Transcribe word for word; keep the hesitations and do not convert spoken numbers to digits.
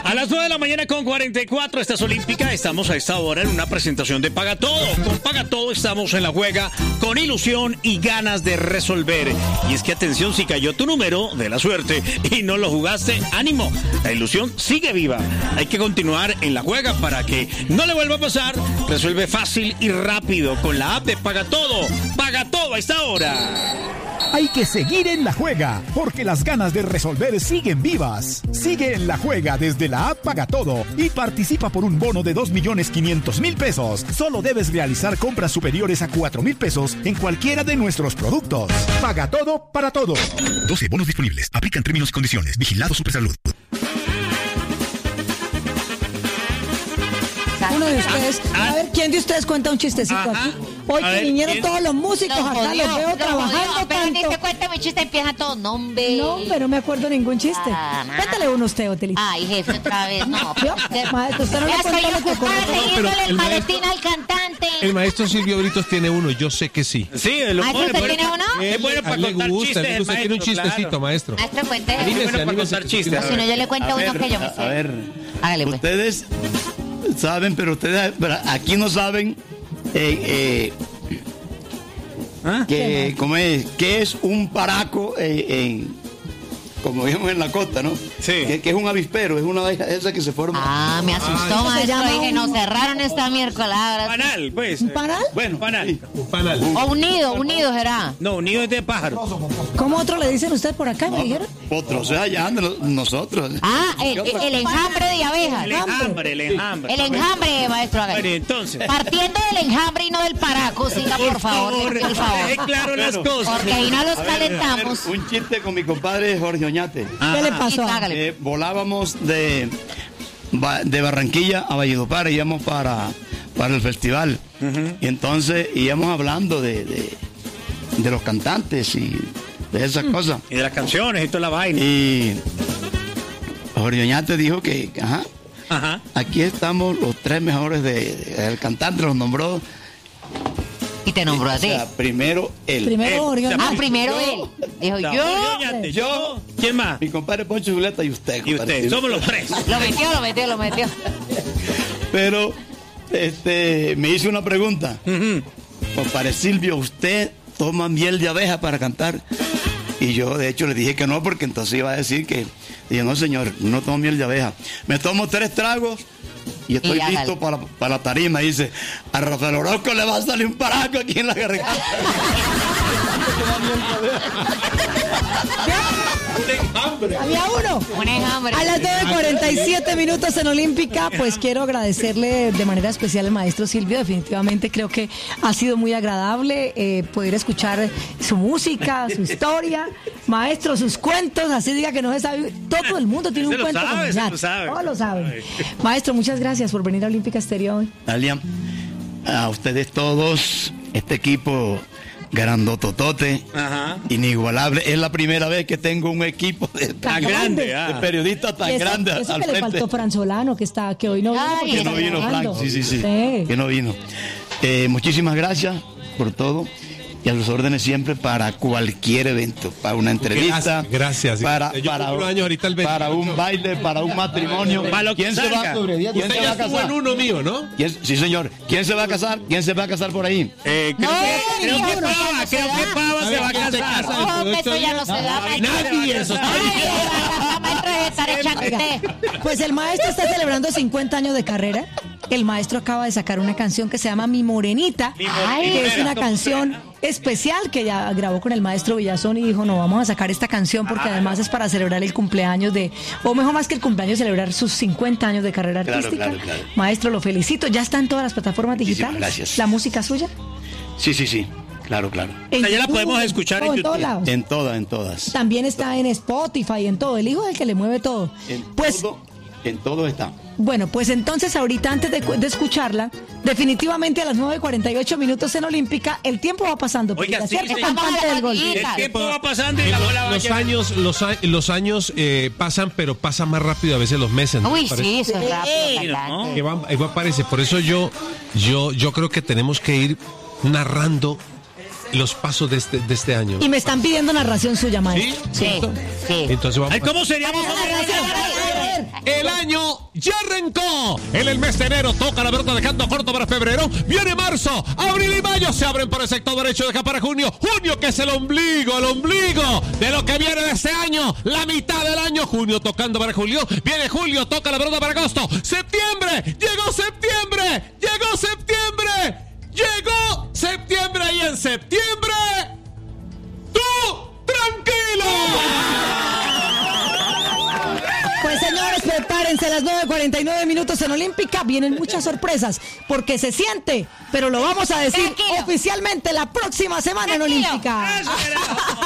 A las nueve de la mañana con cuarenta y cuatro, esta es Olímpica. Estamos a esta hora en una presentación de Paga Todo. Con Paga Todo estamos en la juega con ilusión y ganas de resolver. Y es que atención, si cayó tu número de la suerte y no lo jugaste, ánimo. La ilusión sigue viva. Hay que continuar en la juega para que no le vuelva a pasar. Resuelve fácil y rápido con la app de Paga Todo. Paga Todo a esta hora. Hay que seguir en la juega, porque las ganas de resolver siguen vivas. Sigue en la juega desde la app Paga Todo y participa por un bono de dos millones quinientos mil pesos. Solo debes realizar compras superiores a cuatro mil pesos en cualquiera de nuestros productos. Paga Todo para todos. doce bonos disponibles. Aplican términos y condiciones. Vigilado Supersalud. Uno de ustedes, a ver, ¿quién de ustedes cuenta un chistecito Ajá. aquí? Hoy A que ver, vinieron ¿quién? todos los músicos Lo acá, jodió, los veo lo trabajando jodió, pero ni tanto. te cuenta mi chiste, empieza todo, no, hombre. No, pero me acuerdo ningún chiste. Ah, nada. Cuéntale uno usted, Oteli. Ay, jefe, otra vez, no. ¿Vio? Maestro, usted no le Ya contó estoy lo que ocupada ocurrió. leyéndole el el maletín al cantante. El maestro Silvio Britos tiene uno, yo sé que sí. Sí, lo Maestro, pone, ¿usted bueno, tiene uno? Es bueno A para él le contar gusta, chistes. le gusta, el tiene un maestro, chistecito, claro. maestro. Maestro, cuente. Es Anímese, bueno para anímese. contar chistes. Si no, yo le cuento A uno ver, que yo me a- sé. A ver, Hágale, pues. ustedes saben, pero ustedes pero aquí no saben eh, eh, ¿Ah? que, ¿cómo es? ¿Qué es un paraco eh, en, como vimos en la costa, ¿no? Sí. Que, que es un avispero, es una de esas que se forma. Ah, me asustó, Eso se maestro. llama Dije, un- nos cerraron esta miércoles. ahora sí. Panal, pues. ¿Un panal? Bueno, Panal. sí. Un panal. O un nido, un nido será. No, unido es de pájaro. ¿Cómo otro le dicen usted por acá, me dijeron? Otros, o sea, allá de los- nosotros. Ah, el, el enjambre de abejas. El enjambre, el enjambre. El enjambre, maestro. hágale. Bueno, entonces. Partiendo del enjambre y no del paraco, siga, por favor. le pido el deje favor. claro las Bueno. cosas. Porque ahí no los A ver, a ver, calentamos. un chiste con mi compadre Jorge Oñate. ¿Qué le pasó? Hágale. Eh, volábamos de, Ba- de Barranquilla a Valledupar, íbamos para, para el festival. Y entonces íbamos hablando de, de, de los cantantes y de esas cosas. Y de las canciones y toda la vaina. Y Jorge Oñate dijo que, ajá, Ajá. aquí estamos los tres mejores de, de- el cantante los nombró. Y te nombró O así. sea, primero él. Primero Eh, Orión. Ah, primero yo- él. Dijo No, yo. Oñate, yo- ¿Quién más? Mi compadre Poncho Zuleta y usted. Y compadre. usted. Somos los tres. Lo metió, lo metió, lo metió. Pero este me hizo una pregunta. Ujú. Compadre Silvio, ¿usted toma miel de abeja para cantar? Y yo, de hecho, le dije que no, porque entonces iba a decir que... Dije, no, señor, no tomo miel de abeja. Me tomo tres tragos y estoy Y hágale. listo para, para la tarima. Y dice, a Rafael Orozco le va a salir un paraco aquí en la garganta. Había uno. Un enjambre. A las nueve cuarenta y siete minutos en Olímpica, pues quiero agradecerle de manera especial al maestro Silvio. Definitivamente creo que ha sido muy agradable eh, poder escuchar su música, su historia, maestro, sus cuentos, así diga que no se sabe. Todo el mundo tiene Se un lo cuento. sabe, con se Oñate. lo sabe. Todos lo saben. Maestro, muchas gracias por venir a Olímpica Estéreo hoy. Dalia, a ustedes todos, este equipo grandototote, Ajá. inigualable. Es la primera vez que tengo un equipo de, Tan grande, de ah. periodistas tan Eso- grandes eso al que le frente. faltó Franzolano, que está, que hoy no vino. Ay, porque Que está no vino trabajando. Frank, sí, sí, sí, Sí. que no vino. Eh, muchísimas gracias por todo y a sus órdenes siempre para cualquier evento, para una entrevista, Gracias, gracias. para, Yo para, cumplo años ahorita el para veintiocho. un baile, para un matrimonio. Para lo que ¿Quién se va, salga. ¿quién Usted se va ya a estuvo casar? en uno mío, ¿no? ¿Quién- sí, señor. ¿Quién se va a casar? ¿Quién se va a casar por ahí? Eh, creo No, que, creo que ninguno. Pava, No se creo que da. Pava A se ver, va a ¿quién se casar. casa? Oh, que esto ya no se da, maestro. Nadie, eso está Ay, maestro, debe estar echando Oiga, usted. pues el maestro está celebrando cincuenta años de carrera. El maestro acaba de sacar una canción que se llama Mi Morenita, Mi Morenita. que es una ¿Cómo canción suena? especial que ya grabó con el maestro Villazón y dijo, no, vamos a sacar esta canción porque además es para celebrar el cumpleaños de, o mejor más que el cumpleaños, celebrar sus cincuenta años de carrera Claro, artística. claro, claro. Maestro, lo felicito. ¿Ya está en todas las plataformas Muchísimas digitales? gracias. ¿La música suya? Sí, sí, sí. Claro, claro. En sea, ya la YouTube, podemos escuchar en todo, YouTube. todos lados. En todas, en todas. También está en Spotify, en todo. El hijo del que le mueve todo. En Pues todo, en todo está. bueno, pues entonces ahorita antes de, de escucharla, definitivamente a las nueve cuarenta y ocho minutos en Olímpica, el tiempo va pasando. porque Oiga, la sí, cierta sí. cantante del gol. Vamos a la El tiempo va pasando y la bola va Los llegando. años, los, a- los años eh, pasan, pero pasan más rápido a veces los meses. ¿no? Uy, Parece sí, eso es rápido, Sí, cantante. Que va, ahí va, aparece. Por eso yo, yo, yo creo que tenemos que ir narrando los pasos de este, de este año. Y me están pidiendo narración suya, ¿Sí? maestro. Sí, sí. Entonces vamos Ay, ¿cómo sería? A ver, a ver, a ver. El año ya arrancó. En el mes de enero toca la pelota dejando corto para febrero. Viene marzo, abril y mayo se abren por el sector derecho, deja para junio. Junio que es el ombligo, el ombligo de lo que viene de este año. La mitad del año, junio tocando para julio. Viene julio, toca la pelota para agosto. Septiembre, llegó septiembre, llegó septiembre, llegó septiembre y en septiembre, tú tranquilo. Pues señores, prepárense, a las nueve cuarenta y nueve minutos en Olímpica vienen muchas sorpresas, porque se siente, pero lo vamos a decir Tranquilo. oficialmente la próxima semana en Tranquilo. Olímpica.